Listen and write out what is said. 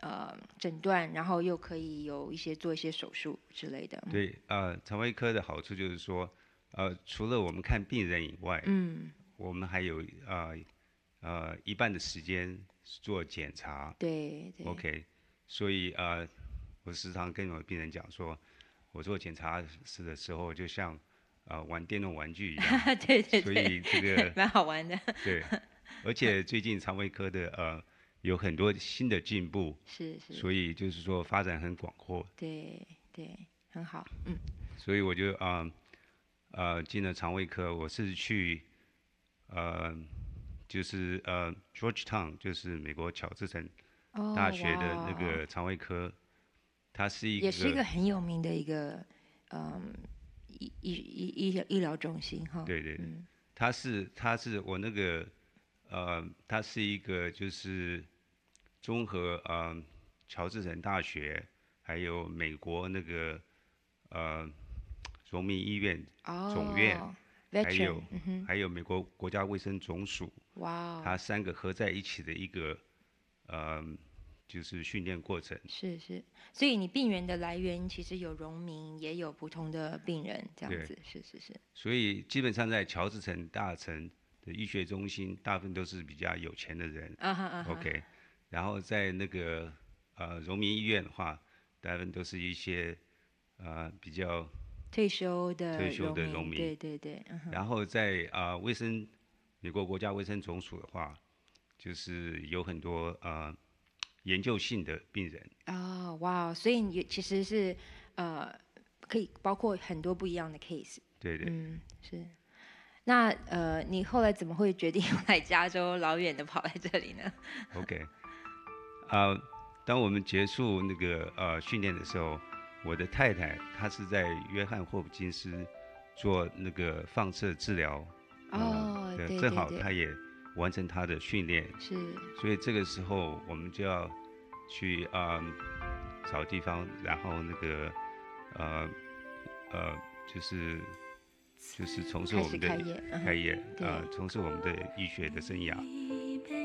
诊断，然后又可以有做一些手术之类的。 对，肠胃科的好处就是说，除了我们看病人以外，我们还有一半的时间做检查。 对对。 OK，所以我时常跟我的病人讲说，我做检查室的时候就像玩电动玩具一样。 对对所以这对， 个蛮好玩的。 对，而且最近肠胃科的有很多新的进步， 是是。 所以就是说发展很广阔。 对对，很好。 所以我就进了肠胃科。我是去就是Georgetown，就是美国乔治城大哦， 学的那哇， 个肠胃科，它是一也是一个个很有名的一个医疗中心哈。 对对对，它是我那个它是一个就是综合乔治城大学还有美国那个呃荣民医院总院， 哦还 ，veteran， 有美国国家卫生总署， 哇哦， 它三个合在一起的一个呃就是训练过程。 是是，所以你病源的来源其实有荣民，也有普通的病人，这样对， 子，是是是。 所以基本上在乔治城大城的医学中心，大部分都是比较有钱的人。 啊哈啊哈。 OK，然后在那个荣民医院的话，大部分都是一些比较退休的退休荣民， 的农民。 对对对， 然后在美国国家卫生总署的话，就是有很多研究性的病人。 哦，哇，所以你其实是呃，可以包括很多不一样的 case。 对对。 是。那你后来怎么会决定来加州老远的跑来这里呢？ OK，当我们结束那个训练的时候，我的太太她是在约翰霍普金斯做那个放射治疗， 哦，对正对对， 好她也完成她的训练， 是。 所以这个时候我们就要去找地方，然后那个呃就是从事开我们的始开业， 开业对。 从事我们的医学的生涯。